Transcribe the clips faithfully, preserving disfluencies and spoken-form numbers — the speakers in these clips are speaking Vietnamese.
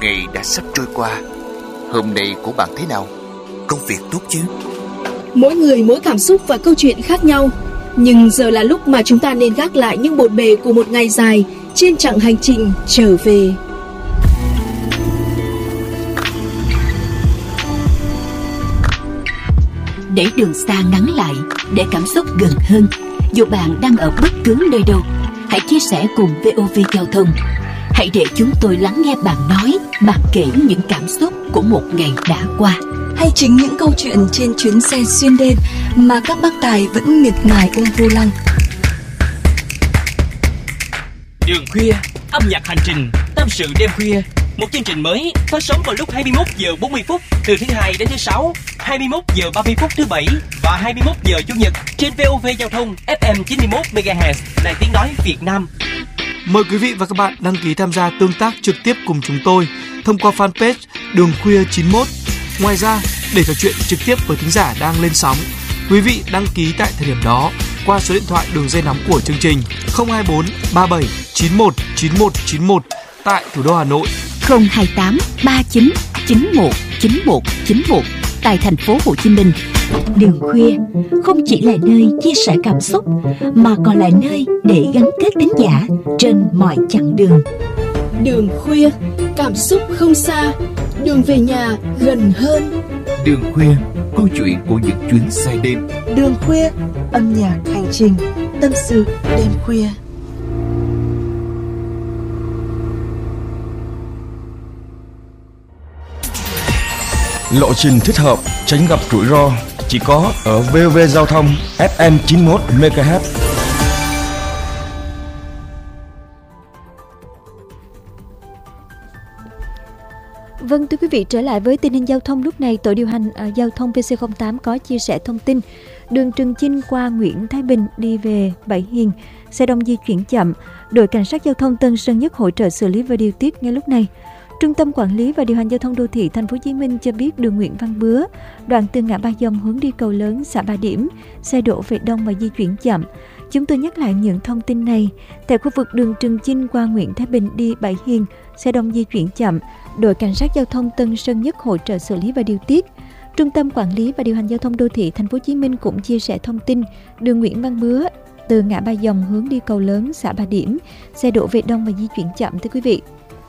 ngày đã sắp trôi qua. Hôm nay của bạn thế nào? Công việc tốt chứ? Mỗi người mỗi cảm xúc và câu chuyện khác nhau. Nhưng giờ là lúc mà chúng ta nên gác lại những bộn bề của một ngày dài trên chặng hành trình trở về. Để đường xa ngắn lại, để cảm xúc gần hơn, dù bạn đang ở bất cứ nơi đâu, hãy chia sẻ cùng vê o vê Giao thông. Hãy để chúng tôi lắng nghe bạn nói, bạn kể những cảm xúc của một ngày đã qua. Hay chính những câu chuyện trên chuyến xe xuyên đêm mà các bác tài vẫn miệt mài ôm vô lăng. Đường khuya, âm nhạc hành trình, tâm sự đêm khuya. Một chương trình mới phát sóng vào lúc hai mươi mốt giờ bốn mươi phút từ thứ hai đến thứ sáu, hai mươi mốt giờ ba mươi phút thứ bảy và hai mươi mốt giờ chủ nhật trên vê o vê Giao thông ép em chín mươi mốt mê ga héc, Đài Tiếng nói Việt Nam. Mời quý vị và các bạn đăng ký tham gia tương tác trực tiếp cùng chúng tôi thông qua fanpage Đường Khuya chín mốt. Ngoài ra, để trò chuyện trực tiếp với thính giả đang lên sóng, quý vị đăng ký tại thời điểm đó qua số điện thoại đường dây nóng của chương trình không hai bốn ba bảy chín một chín một chín một tại thủ đô Hà Nội, không hai tám ba chín chín một chín một chín một tại thành phố Hồ Chí Minh. Đường khuya không chỉ là nơi chia sẻ cảm xúc mà còn là nơi để gắn kết thính giả trên mọi chặng đường. Đường khuya, cảm xúc không xa, đường về nhà gần hơn. Đường khuya, câu chuyện của những chuyến xe đêm. Đường khuya, âm nhạc hành trình, tâm sự đêm khuya. Lộ trình thích hợp, tránh gặp rủi ro chỉ có ở vê o vê Giao thông ép em chín mươi mốt mê ga héc. Vâng, thưa quý vị, trở lại với tình hình giao thông lúc này, tổ điều hành uh, giao thông pê xê không tám có chia sẻ thông tin đường Trường Chinh qua Nguyễn Thái Bình đi về Bảy Hiền, xe đông di chuyển chậm. Đội cảnh sát giao thông Tân Sơn Nhất hỗ trợ xử lý và điều tiết ngay lúc này. Trung tâm Quản lý và Điều hành Giao thông Đô thị Thành phố Hồ Chí Minh cho biết đường Nguyễn Văn Bứa, đoạn từ ngã Ba Dòng hướng đi cầu lớn xã Ba Điểm, xe đổ về đông và di chuyển chậm. Chúng tôi nhắc lại những thông tin này. Tại khu vực đường Trường Chinh qua Nguyễn Thái Bình đi Bảy Hiền, xe đông di chuyển chậm. Đội cảnh sát giao thông Tân Sơn Nhất hỗ trợ xử lý và điều tiết. Trung tâm Quản lý và Điều hành Giao thông Đô thị Thành phố Hồ Chí Minh cũng chia sẻ thông tin đường Nguyễn Văn Bứa từ ngã Ba Dòng hướng đi cầu lớn xã Ba Điểm, xe đổ về đông và di chuyển chậm, thưa quý vị.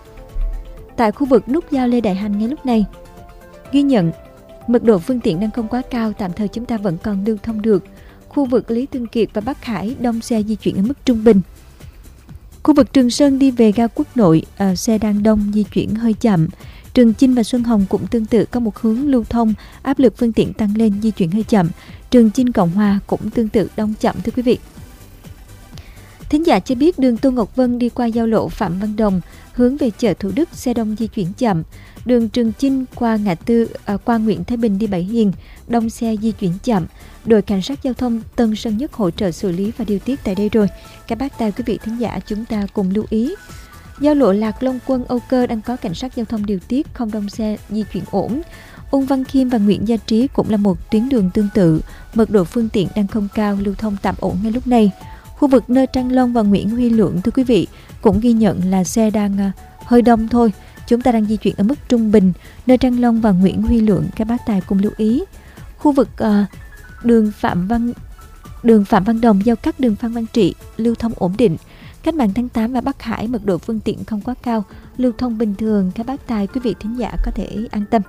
Tại khu vực nút giao Lê Đại Hành ngay lúc này, ghi nhận mật độ phương tiện đang không quá cao, tạm thời chúng ta vẫn còn lưu thông được. Khu vực Lý Thường Kiệt và Bắc Hải, đông xe di chuyển ở mức trung bình. Khu vực Trường Sơn đi về ga Quốc Nội, à, xe đang đông di chuyển hơi chậm. Trường Chinh và Xuân Hồng cũng tương tự có một hướng lưu thông, áp lực phương tiện tăng lên, di chuyển hơi chậm. Trường Chinh Cộng Hòa cũng tương tự đông chậm, thưa quý vị. Thính giả cho biết đường Tô Ngọc Vân đi qua giao lộ Phạm Văn Đồng hướng về chợ Thủ Đức, xe đông di chuyển chậm. Đường Trường Chinh qua ngã tư à, qua Nguyễn Thái Bình đi Bảy Hiền, đông xe di chuyển chậm. Đội cảnh sát giao thông Tân Sơn Nhất hỗ trợ xử lý và điều tiết tại đây rồi. Các bác tài quý vị thính giả chúng ta cùng lưu ý. Giao lộ Lạc Long Quân Âu Cơ đang có cảnh sát giao thông điều tiết, không đông xe di chuyển ổn. Ung Văn Khiêm và Nguyễn Gia Trí cũng là một tuyến đường tương tự, mật độ phương tiện đang không cao, lưu thông tạm ổn ngay lúc này. Khu vực nơi Trang Long và Nguyễn Huy Lượng, thưa quý vị, cũng ghi nhận là xe đang uh, hơi đông thôi. Chúng ta đang di chuyển ở mức trung bình. Nơi Trang Long và Nguyễn Huy Lượng, các bác tài cùng lưu ý. Khu vực uh, đường Phạm Văn đường Phạm Văn Đồng giao cắt đường Phan Văn Trị, lưu thông ổn định. Cách mạng tháng tám và Bắc Hải, mật độ phương tiện không quá cao, lưu thông bình thường. Các bác tài quý vị thính giả có thể an tâm.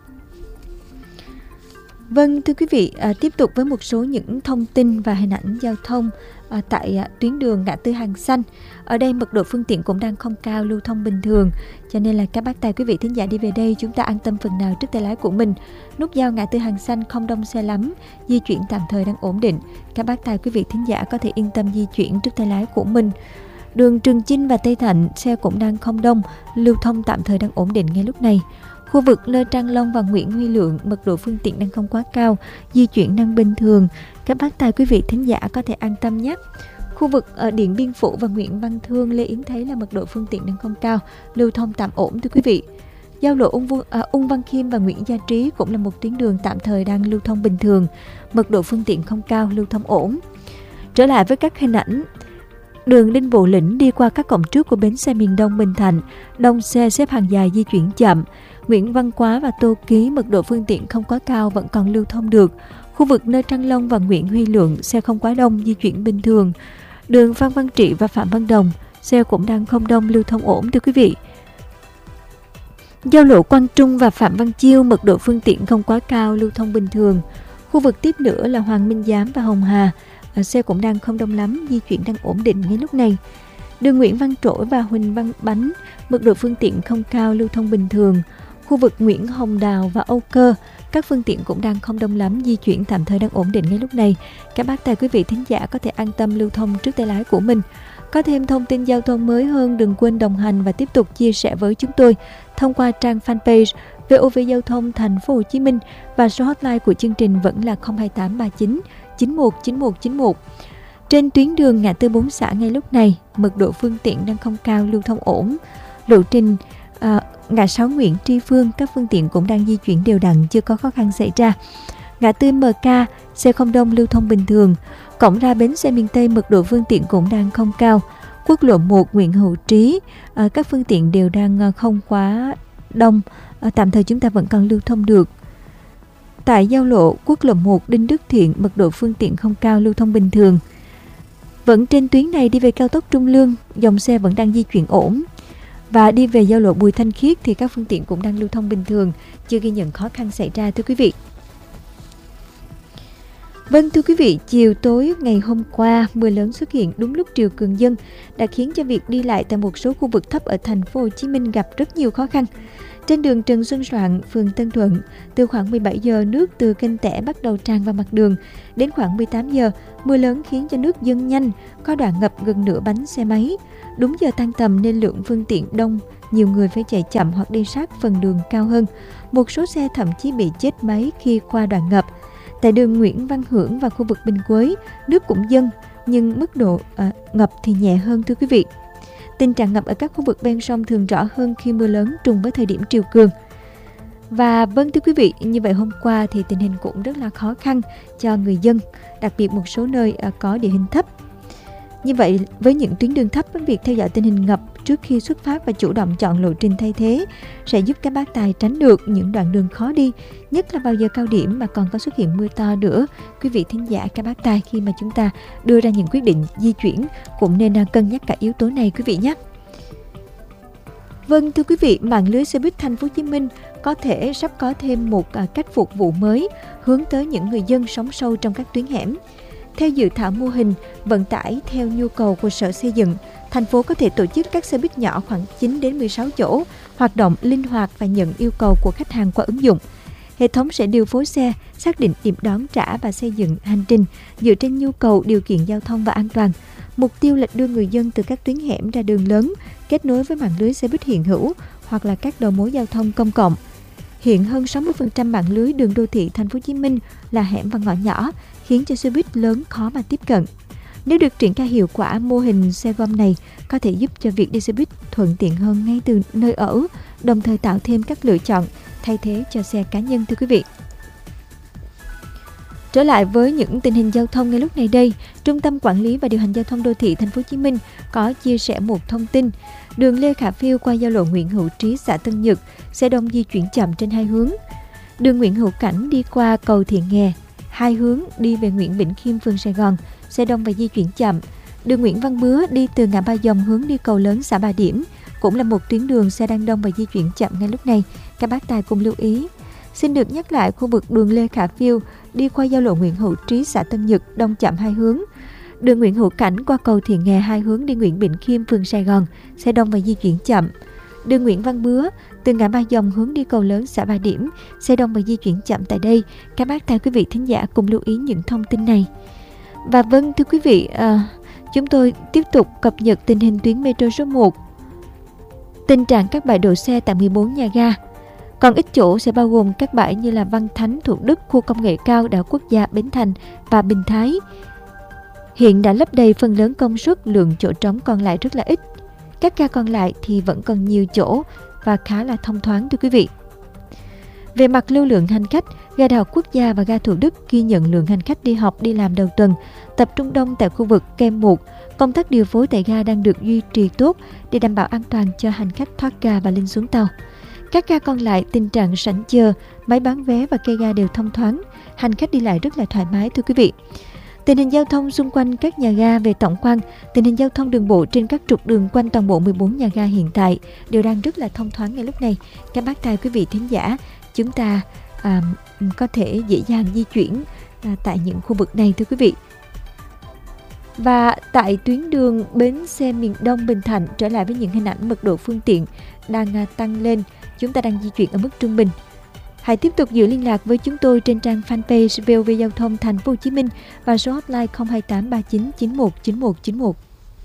Vâng, thưa quý vị, à, tiếp tục với một số những thông tin và hình ảnh giao thông à, tại à, tuyến đường ngã tư Hàng Xanh. Ở đây mật độ phương tiện cũng đang không cao, lưu thông bình thường. Cho nên là các bác tài quý vị thính giả đi về đây chúng ta an tâm phần nào trước tay lái của mình. Nút giao ngã tư Hàng Xanh không đông xe lắm, di chuyển tạm thời đang ổn định. Các bác tài quý vị thính giả có thể yên tâm di chuyển trước tay lái của mình. Đường Trường Chinh và Tây Thạnh, xe cũng đang không đông, lưu thông tạm thời đang ổn định ngay lúc này. Khu vực Lê Trang Long và Nguyễn Huy Lượng, mật độ phương tiện đang không quá cao, di chuyển đang bình thường. Các bác tài quý vị thính giả có thể an tâm nhé. Khu vực ở Điện Biên Phủ và Nguyễn Văn Thương, Lê Yến thấy là mật độ phương tiện đang không cao, lưu thông tạm ổn, thưa quý vị. Giao lộ Ung, Vu, à, Ung Văn Khiêm và Nguyễn Gia Trí cũng là một tuyến đường tạm thời đang lưu thông bình thường, mật độ phương tiện không cao, lưu thông ổn. Trở lại với các hình ảnh Đường Đinh Bộ Lĩnh đi qua các cổng trước của bến xe miền Đông Bình Thạnh, đông xe xếp hàng dài di chuyển chậm. Nguyễn Văn Quá và Tô Ký mật độ phương tiện không quá cao vẫn còn lưu thông được. Khu vực nơi Trăng Long và Nguyễn Huy Lượng xe không quá đông, di chuyển bình thường. Đường Phan Văn Trị và Phạm Văn Đồng xe cũng đang không đông, lưu thông ổn thưa quý vị. Giao lộ Quang Trung và Phạm Văn Chiêu mật độ phương tiện không quá cao, lưu thông bình thường. Khu vực tiếp nữa là Hoàng Minh Giám và Hồng Hà, xe cũng đang không đông lắm, di chuyển đang ổn định ngay lúc này. Đường Nguyễn Văn Trỗi và Huỳnh Văn Bánh mật độ phương tiện không cao, lưu thông bình thường. Khu vực Nguyễn Hồng Đào và Âu Cơ, các phương tiện cũng đang không đông lắm, di chuyển tạm thời đang ổn định ngay lúc này. Các bác tài quý vị thính giả có thể an tâm lưu thông trước tay lái của mình. Có thêm thông tin giao thông mới hơn, đừng quên đồng hành và tiếp tục chia sẻ với chúng tôi thông qua trang fanpage vê o vê Giao thông Thành phố Hồ Chí Minh, và số hotline của chương trình vẫn là không hai tám ba chín chín một chín một chín một. Trên tuyến đường ngã tư Bốn Xã ngay lúc này, mật độ phương tiện đang không cao, lưu thông ổn. Lộ trình à, ngã sáu Nguyễn Tri Phương, các phương tiện cũng đang di chuyển đều đặn, chưa có khó khăn xảy ra. Ngã tư em ca, xe không đông, lưu thông bình thường. Cổng ra bến xe miền Tây, mật độ phương tiện cũng đang không cao. Quốc lộ một Nguyễn Hữu Trí, à, các phương tiện đều đang không quá đông, à, tạm thời chúng ta vẫn còn lưu thông được. Tại giao lộ quốc lộ một Đinh Đức Thiện, mật độ phương tiện không cao, lưu thông bình thường. Vẫn trên tuyến này đi về cao tốc Trung Lương, dòng xe vẫn đang di chuyển ổn. Và đi về giao lộ Bùi Thanh Khiết thì các phương tiện cũng đang lưu thông bình thường, chưa ghi nhận khó khăn xảy ra thưa quý vị. Vâng thưa quý vị, chiều tối ngày hôm qua, mưa lớn xuất hiện đúng lúc triều cường dâng đã khiến cho việc đi lại tại một số khu vực thấp ở thành phố Hồ Chí Minh gặp rất nhiều khó khăn. Trên đường Trần Xuân Soạn, phường Tân Thuận, từ khoảng mười bảy giờ nước từ kênh Tẻ bắt đầu tràn vào mặt đường. Đến khoảng mười tám giờ, mưa lớn khiến cho nước dâng nhanh, có đoạn ngập gần nửa bánh xe máy. Đúng giờ tan tầm nên lượng phương tiện đông, nhiều người phải chạy chậm hoặc đi sát phần đường cao hơn. Một số xe thậm chí bị chết máy khi qua đoạn ngập. Tại đường Nguyễn Văn Hưởng và khu vực Bình Quế, nước cũng dâng, nhưng mức độ à, ngập thì nhẹ hơn thưa quý vị. Tình trạng ngập ở các khu vực ven sông thường rõ hơn khi mưa lớn trùng với thời điểm triều cường. Và vâng thưa quý vị, như vậy hôm qua thì tình hình cũng rất là khó khăn cho người dân, đặc biệt một số nơi à, có địa hình thấp. Như vậy, với những tuyến đường thấp, việc theo dõi tình hình ngập trước khi xuất phát và chủ động chọn lộ trình thay thế sẽ giúp các bác tài tránh được những đoạn đường khó đi, nhất là vào giờ cao điểm mà còn có xuất hiện mưa to nữa. Quý vị thính giả, các bác tài khi mà chúng ta đưa ra những quyết định di chuyển cũng nên cân nhắc cả yếu tố này quý vị nhé. Vâng thưa quý vị, mạng lưới xe buýt Thành phố Hồ Chí Minh có thể sắp có thêm một cách phục vụ mới hướng tới những người dân sống sâu trong các tuyến hẻm. Theo dự thảo mô hình vận tải theo nhu cầu của Sở Xây dựng, thành phố có thể tổ chức các xe buýt nhỏ khoảng chín đến mười sáu chỗ, hoạt động linh hoạt và nhận yêu cầu của khách hàng qua ứng dụng. Hệ thống sẽ điều phối xe, xác định điểm đón trả và xây dựng hành trình dựa trên nhu cầu, điều kiện giao thông và an toàn. Mục tiêu là đưa người dân từ các tuyến hẻm ra đường lớn, kết nối với mạng lưới xe buýt hiện hữu hoặc là các đầu mối giao thông công cộng. Hiện hơn sáu mươi phần trăm mạng lưới đường đô thị Thành phố Hồ Chí Minh là hẻm và ngõ nhỏ, khiến cho xe buýt lớn khó mà tiếp cận. Nếu được triển khai hiệu quả, mô hình xe gom này có thể giúp cho việc đi xe buýt thuận tiện hơn ngay từ nơi ở, đồng thời tạo thêm các lựa chọn thay thế cho xe cá nhân thưa quý vị. Trở lại với những tình hình giao thông ngay lúc này đây, Trung tâm Quản lý và Điều hành Giao thông Đô thị Thành phố Hồ Chí Minh có chia sẻ một thông tin. Đường Lê Khả Phiêu qua giao lộ Nguyễn Hữu Trí, xã Tân Nhật, xe đông di chuyển chậm trên hai hướng. Đường Nguyễn Hữu Cảnh đi qua cầu Thiện Nghè, hai hướng đi về Nguyễn Bỉnh Khiêm, phường Sài Gòn, xe đông và di chuyển chậm. Đường Nguyễn Văn Bứa đi từ ngã Ba Dòng hướng đi cầu lớn xã Bà Điểm, cũng là một tuyến đường xe đang đông và di chuyển chậm ngay lúc này. Các bác tài cùng lưu ý. Xin được nhắc lại, khu vực đường Lê Khả Phiêu đi qua giao lộ Nguyễn Hữu Trí, xã Tân Nhật, đông chậm hai hướng. Đường Nguyễn Hữu Cảnh qua cầu Thiện Nghè hai hướng đi Nguyễn Bỉnh Khiêm, phường Sài Gòn, xe đông và di chuyển chậm. Đường Nguyễn Văn Bứa từ ngã Ba Dòng hướng đi cầu lớn xã Bà Điểm, xe đông và di chuyển chậm tại đây. Các bác tài quý vị thính giả cùng lưu ý những thông tin này. Và vâng thưa quý vị, à, chúng tôi tiếp tục cập nhật tình hình tuyến metro số một. Tình trạng các bãi đỗ xe tại mười bốn nhà ga. Còn ít chỗ sẽ bao gồm các bãi như là Văn Thánh, Thủ Đức, khu công nghệ cao, Đại học Quốc gia Bến Thành và Bình Thái. Hiện đã lấp đầy phần lớn công suất, lượng chỗ trống còn lại rất là ít. Các ga còn lại thì vẫn còn nhiều chỗ và khá là thông thoáng thưa quý vị. Về mặt lưu lượng hành khách, ga Đại học Quốc gia và ga Thủ Đức ghi nhận lượng hành khách đi học đi làm đầu tuần tập trung đông tại khu vực Kem một. Công tác điều phối tại ga đang được duy trì tốt để đảm bảo an toàn cho hành khách thoát ga và lên xuống tàu. Các ga còn lại tình trạng sảnh chờ, máy bán vé và cây ga đều thông thoáng, hành khách đi lại rất là thoải mái thưa quý vị. Tình hình giao thông xung quanh các nhà ga về tổng quan, tình hình giao thông đường bộ trên các trục đường quanh toàn bộ mười bốn nhà ga hiện tại đều đang rất là thông thoáng ngay lúc này. Các bác tài quý vị thính giả, chúng ta à, có thể dễ dàng di chuyển à, tại những khu vực này thưa quý vị. Và tại tuyến đường bến xe miền Đông Bình Thạnh, trở lại với những hình ảnh mật độ phương tiện đang à, tăng lên, chúng ta đang di chuyển ở mức trung bình. Hãy tiếp tục giữ liên lạc với chúng tôi trên trang fanpage vê o vê Giao thông Thành phố Hồ Chí Minh và số hotline không hai tám ba chín chín một chín một chín một.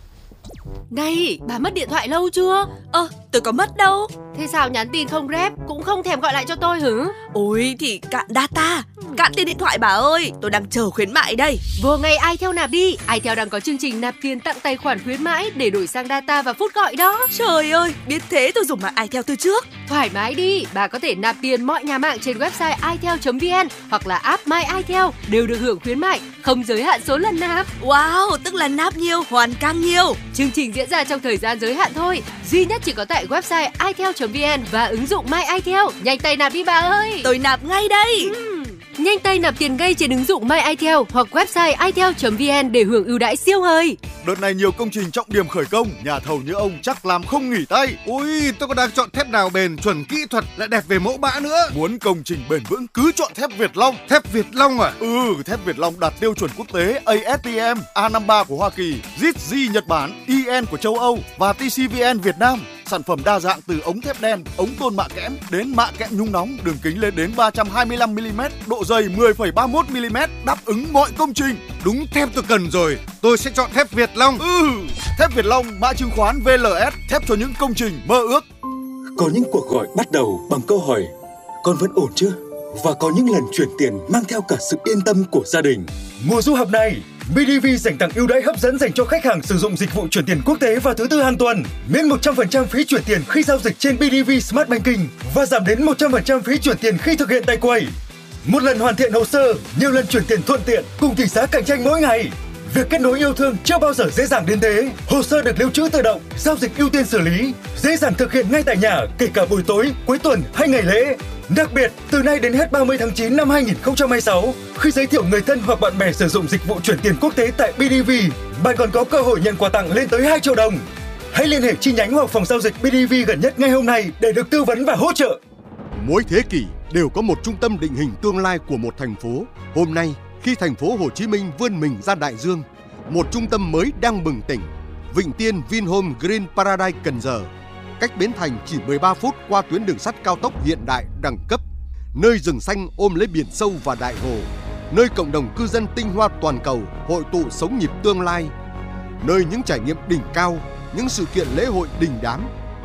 Này, bà mất điện thoại lâu chưa? Ơ, tôi có mất đâu. Thế sao nhắn tin không rep, cũng không thèm gọi lại cho tôi hử? Ôi thì cạn data, cạn tiền điện thoại bà ơi, tôi đang chờ khuyến mại đây. Vô ngay iTel nạp đi, iTel đang có chương trình nạp tiền tặng tài khoản khuyến mãi để đổi sang data và phút gọi đó. Trời ơi, biết thế tôi dùng mạng iTel từ trước. Thoải mái đi, bà có thể nạp tiền mọi nhà mạng trên website itel chấm vn hoặc là app My iTel đều được hưởng khuyến mại, không giới hạn số lần nạp. Wow, tức là nạp nhiều, hoàn càng nhiều. Chương trình diễn ra trong thời gian giới hạn thôi, duy nhất chỉ có tại website itel chấm vn và ứng dụng My iTel. Nhanh tay nạp đi bà ơi. Tôi nạp ngay đây. uhm. Nhanh tay nạp tiền ngay trên ứng dụng My iTel hoặc website itel chấm vn để hưởng ưu đãi siêu hời. Đợt này nhiều công trình trọng điểm khởi công, nhà thầu như ông chắc làm không nghỉ tay. Ui, tôi còn đang chọn thép nào bền, chuẩn kỹ thuật, lại đẹp về mẫu mã nữa. Muốn công trình bền vững cứ chọn thép Việt Long. Thép Việt Long à? Ừ, thép Việt Long đạt tiêu chuẩn quốc tế a ét tê em, A năm mươi ba của Hoa Kỳ, giê i tê giê Nhật Bản, i en của châu Âu và tê xê vê en Việt Nam. Sản phẩm đa dạng từ ống thép đen, ống tôn mạ kẽm đến mạ kẽm nhung nóng, đường kính lên đến ba trăm hai mươi lăm mi li mét, độ dày mười phẩy ba mươi mốt mi li mét, đáp ứng mọi công trình. Đúng thép tôi cần rồi, tôi sẽ chọn thép Việt Long. Ừ, thép Việt Long, mã chứng khoán vê lờ ét, thép cho những công trình mơ ước. Có những cuộc gọi bắt đầu bằng câu hỏi con vẫn ổn chưa? Và có những lần chuyển tiền mang theo cả sự yên tâm của gia đình. Mùa du học này, bê đê vê dành tặng ưu đãi hấp dẫn dành cho khách hàng sử dụng dịch vụ chuyển tiền quốc tế vào thứ tư hàng tuần. Miễn một trăm phần trăm phí chuyển tiền khi giao dịch trên bê đê vê Smart Banking và giảm đến một trăm phần trăm phí chuyển tiền khi thực hiện tại quầy. Một lần hoàn thiện hồ sơ, nhiều lần chuyển tiền thuận tiện cùng tỷ giá cạnh tranh mỗi ngày. Việc kết nối yêu thương chưa bao giờ dễ dàng đến thế. Hồ sơ được lưu trữ tự động, giao dịch ưu tiên xử lý, dễ dàng thực hiện ngay tại nhà, kể cả buổi tối, cuối tuần hay ngày lễ. Đặc biệt, từ nay đến hết ba mươi tháng chín năm hai nghìn không trăm hai mươi sáu, khi giới thiệu người thân hoặc bạn bè sử dụng dịch vụ chuyển tiền quốc tế tại bê đê vê, bạn còn có cơ hội nhận quà tặng lên tới hai triệu đồng. Hãy liên hệ chi nhánh hoặc phòng giao dịch bê đê vê gần nhất ngay hôm nay để được tư vấn và hỗ trợ. Mỗi thế kỷ đều có một trung tâm định hình tương lai của một thành phố. Hôm nay, khi thành phố Hồ Chí Minh vươn mình ra đại dương, một trung tâm mới đang bừng tỉnh. Vịnh Tiên Vinhome Green Paradise Cần Giờ, cách Bến Thành chỉ mười ba phút qua tuyến đường sắt cao tốc hiện đại đẳng cấp, nơi rừng xanh ôm lấy biển sâu và đại hồ, nơi cộng đồng cư dân tinh hoa toàn cầu hội tụ sống nhịp tương lai, nơi những trải nghiệm đỉnh cao, những sự kiện lễ hội đình đám.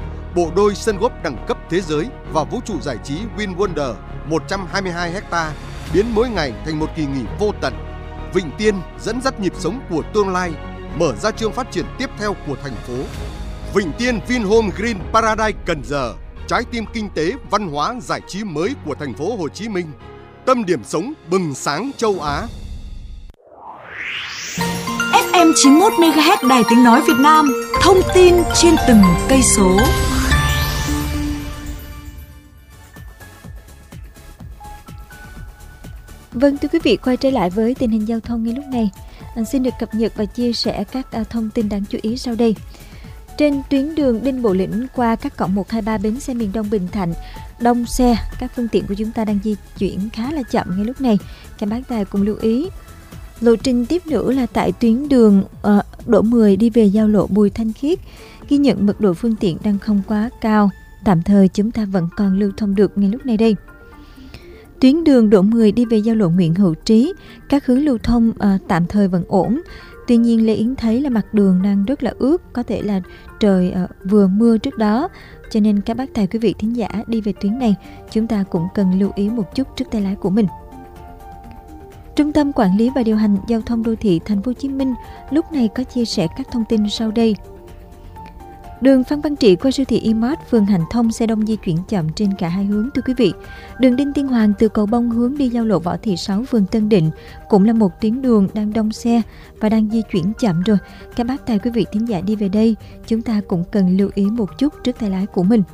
Bộ đôi sân golf đẳng cấp thế giới và vũ trụ giải trí Win Wonder một trăm hai mươi hai héc-ta biến mỗi ngày thành một kỳ nghỉ vô tận. Vịnh Tiên dẫn dắt nhịp sống của tương lai, mở ra chương phát triển tiếp theo của thành phố. Vịnh Tiên Vinhome Green Paradise Cần Giờ, trái tim kinh tế, văn hóa, giải trí mới của thành phố Hồ Chí Minh, tâm điểm sống bừng sáng châu Á. ép em chín mươi mốt mê ga héc Đài Tiếng Nói Việt Nam, thông tin trên từng cây số. Vâng, thưa quý vị, quay trở lại với tình hình giao thông ngay lúc này. À, xin được cập nhật và chia sẻ các à, thông tin đáng chú ý sau đây. Trên tuyến đường Đinh Bộ Lĩnh qua các cổng một hai ba bến xe miền Đông Bình Thạnh, đông xe, các phương tiện của chúng ta đang di chuyển khá là chậm ngay lúc này. Các bác tài cùng lưu ý. Lộ trình tiếp nữa là tại tuyến đường uh, Đỗ mười đi về giao lộ Bùi Thanh Khiết, ghi nhận mật độ phương tiện đang không quá cao. Tạm thời chúng ta vẫn còn lưu thông được ngay lúc này đây. Tuyến đường Đỗ mười đi về giao lộ Nguyễn Hữu Trí, các hướng lưu thông uh, tạm thời vẫn ổn. Tuy nhiên Lê Yến thấy là mặt đường đang rất là ướt, có thể là trời uh, vừa mưa trước đó, cho nên các bác tài quý vị thính giả đi về tuyến này chúng ta cũng cần lưu ý một chút trước tay lái của mình. Trung tâm Quản lý và Điều hành Giao thông Đô thị Thành phố Hồ Chí Minh lúc này có chia sẻ các thông tin sau đây. Đường Phan Văn Trị qua siêu thị E-Mart, phường Hạnh Thông, xe đông di chuyển chậm trên cả hai hướng thưa quý vị. Đường Đinh Tiên Hoàng từ cầu Bông hướng đi giao lộ Võ Thị Sáu, phường Tân Định cũng là một tuyến đường đang đông xe và đang di chuyển chậm rồi. Các bác tài quý vị thính giả đi về đây, chúng ta cũng cần lưu ý một chút trước tay lái của mình.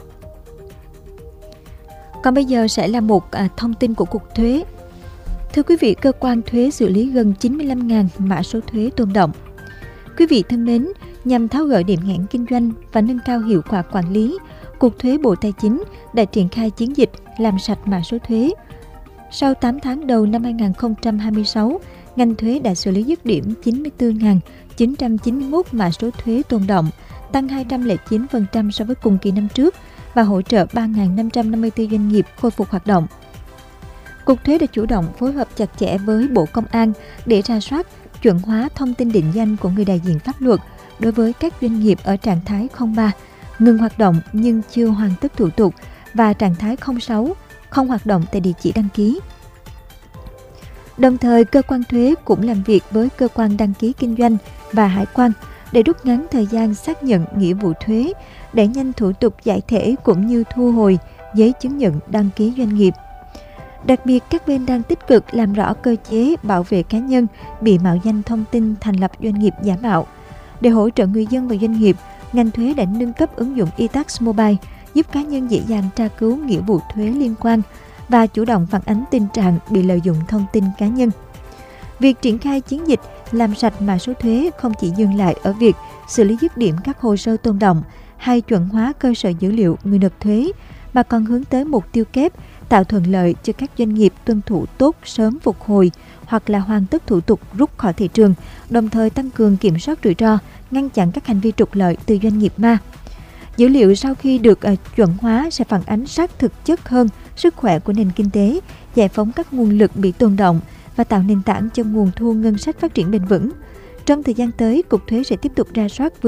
Còn bây giờ sẽ là một à, thông tin của Cục Thuế. Thưa quý vị, cơ quan thuế xử lý gần chín mươi lăm nghìn mã số thuế tồn động. Quý vị thân mến, nhằm tháo gỡ điểm nghẽn kinh doanh và nâng cao hiệu quả quản lý, Cục Thuế Bộ Tài chính đã triển khai chiến dịch làm sạch mã số thuế. Sau tám tháng đầu năm hai nghìn không trăm hai mươi sáu, ngành thuế đã xử lý dứt điểm chín mươi tư nghìn chín trăm chín mươi mốt mã số thuế tồn động, tăng hai trăm lẻ chín phần trăm so với cùng kỳ năm trước và hỗ trợ ba nghìn năm trăm năm mươi tư doanh nghiệp khôi phục hoạt động. Cục Thuế đã chủ động phối hợp chặt chẽ với Bộ Công an để rà soát, chuẩn hóa thông tin định danh của người đại diện pháp luật đối với các doanh nghiệp ở trạng thái không ba, ngừng hoạt động nhưng chưa hoàn tất thủ tục, và trạng thái không sáu, không hoạt động tại địa chỉ đăng ký. Đồng thời, cơ quan thuế cũng làm việc với cơ quan đăng ký kinh doanh và hải quan để rút ngắn thời gian xác nhận nghĩa vụ thuế, đẩy nhanh thủ tục giải thể cũng như thu hồi giấy chứng nhận đăng ký doanh nghiệp. Đặc biệt, các bên đang tích cực làm rõ cơ chế bảo vệ cá nhân bị mạo danh thông tin thành lập doanh nghiệp giả mạo. Để hỗ trợ người dân và doanh nghiệp, ngành thuế đã nâng cấp ứng dụng e-tax mobile, giúp cá nhân dễ dàng tra cứu nghĩa vụ thuế liên quan và chủ động phản ánh tình trạng bị lợi dụng thông tin cá nhân. Việc triển khai chiến dịch làm sạch mã số thuế không chỉ dừng lại ở việc xử lý dứt điểm các hồ sơ tồn động hay chuẩn hóa cơ sở dữ liệu người nộp thuế, mà còn hướng tới mục tiêu kép tạo thuận lợi cho các doanh nghiệp tuân thủ tốt, sớm phục hồi hoặc là hoàn tất thủ tục rút khỏi thị trường, đồng thời tăng cường kiểm soát rủi ro, ngăn chặn các hành vi trục lợi từ doanh nghiệp ma. Dữ liệu sau khi được uh, chuẩn hóa sẽ phản ánh sát thực chất hơn sức khỏe của nền kinh tế, giải phóng các nguồn lực bị tồn động và tạo nền tảng cho nguồn thu ngân sách phát triển bền vững. Trong thời gian tới, Cục Thuế sẽ tiếp tục rà soát